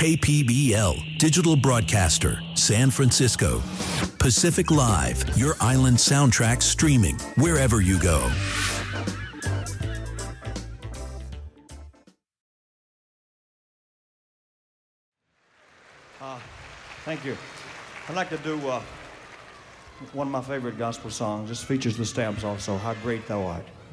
KPBL, digital broadcaster, San Francisco. Pacific Live, your island soundtrack streaming wherever you go. Thank you. I'd like to do one of my favorite gospel songs. This features the Stamps also, How Great Thou Art.